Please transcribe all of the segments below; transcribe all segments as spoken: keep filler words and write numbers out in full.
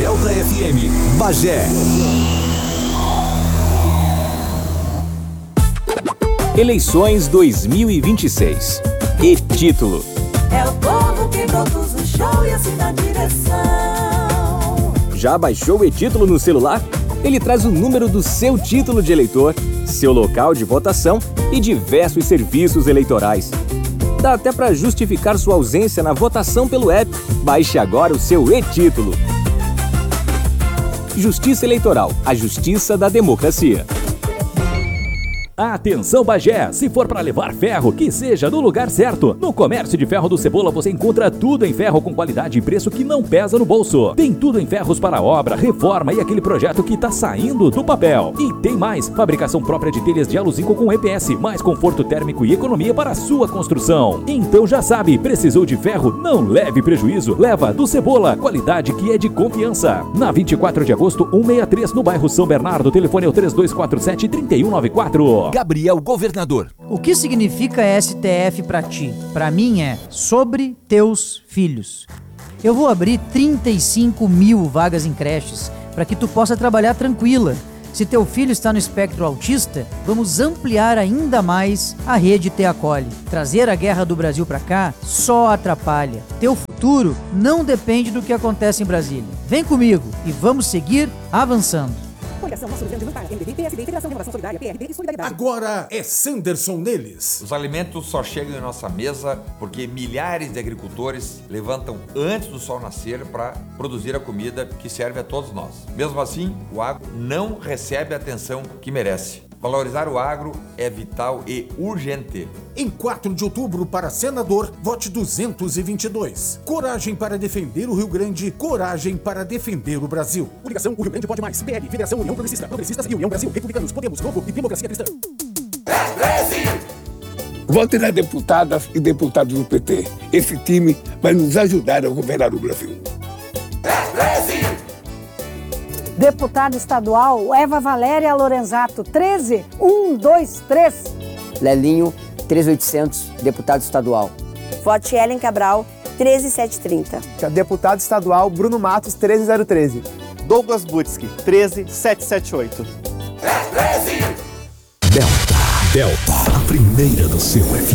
Delta F M, Bagé. Eleições dois mil e vinte e seis. E-título. É o povo que produz o show e assina a direção. Já baixou o e-título no celular? Ele traz o número do seu título de eleitor, seu local de votação e diversos serviços eleitorais. Dá até para justificar sua ausência na votação pelo app. Baixe agora o seu e-título. Justiça Eleitoral, a justiça da democracia. Atenção Bagé, se for para levar ferro, que seja no lugar certo. No Comércio de Ferro do Cebola você encontra tudo em ferro com qualidade e preço que não pesa no bolso. Tem tudo em ferros para obra, reforma e aquele projeto que tá saindo do papel. E tem mais, fabricação própria de telhas de aluzinco com E P S, mais conforto térmico e economia para a sua construção. Então já sabe, precisou de ferro? Não leve prejuízo, leva do Cebola, qualidade que é de confiança. Na vinte e quatro de agosto, cento e sessenta e três, no bairro São Bernardo, telefone é o três dois quatro sete, três um nove quatro. Gabriel Governador. O que significa S T F pra ti? Pra mim é sobre teus filhos. Eu vou abrir trinta e cinco mil vagas em creches para que tu possa trabalhar tranquila. Se teu filho está no espectro autista, vamos ampliar ainda mais a rede Te Acolhe. Trazer a guerra do Brasil pra cá só atrapalha. Teu futuro não depende do que acontece em Brasília. Vem comigo e vamos seguir avançando. Agora é Sanderson neles. Os alimentos só chegam em nossa mesa porque milhares de agricultores levantam antes do sol nascer para produzir a comida que serve a todos nós. Mesmo assim, o agro não recebe a atenção que merece. Valorizar o agro é vital e urgente. Em quatro de outubro, para senador, vote duzentos e vinte e dois. Coragem para defender o Rio Grande, coragem para defender o Brasil. Coligação O Rio Grande Pode Mais, P L, Federação União Progressista, Progressistas e União Brasil, Republicanos, Podemos, Novo e Democracia Cristã. Vote nas deputadas e deputados do P T. Esse time vai nos ajudar a governar o Brasil. Deputada estadual Eva Valéria Lorenzato, treze um dois três. Lelinho, treze mil e oitocentos, deputado estadual. Vote Ellen Cabral, treze mil setecentos e trinta. Deputado estadual Bruno Matos, treze mil treze. Douglas Butsky, treze mil setecentos e setenta e oito. Delta, Delta, a primeira do seu F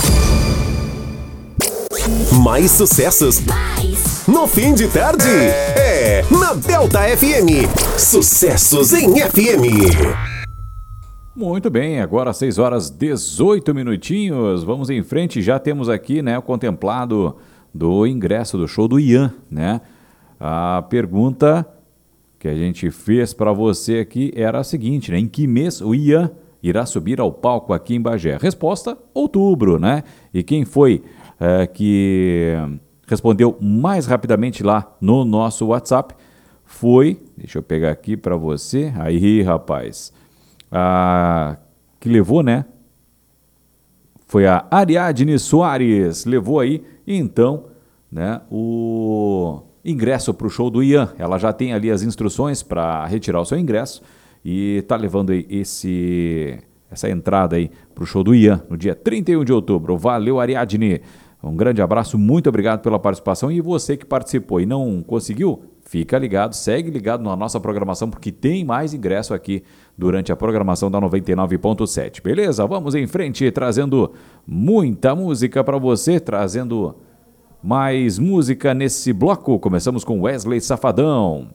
M. Mais sucessos. Mais. No fim de tarde, é na Delta F M. Sucessos em F M. Muito bem, agora seis horas dezoito minutinhos. Vamos em frente, já temos aqui, né, o contemplado do ingresso do show do Ian, né? A pergunta que a gente fez para você aqui era a seguinte, né? Em que mês o Ian irá subir ao palco aqui em Bagé? Resposta, outubro, né? E quem foi é, que respondeu mais rapidamente lá no nosso WhatsApp foi, deixa eu pegar aqui para você, aí rapaz, a, que levou, né? Foi a Ariadne Soares, levou aí, então, né, o ingresso para o show do Ian. Ela já tem ali as instruções para retirar o seu ingresso e tá levando aí esse, essa entrada aí para o show do Ian no dia trinta e um de outubro. Valeu, Ariadne. Um grande abraço, muito obrigado pela participação. E você que participou e não conseguiu, fica ligado, segue ligado na nossa programação, porque tem mais ingresso aqui durante a programação da noventa e nove ponto sete. Beleza? Vamos em frente, trazendo muita música para você, trazendo mais música nesse bloco. Começamos com Wesley Safadão.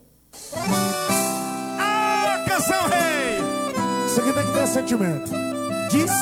Ah, canção rei! Isso aqui tem que ter sentimento. Diz...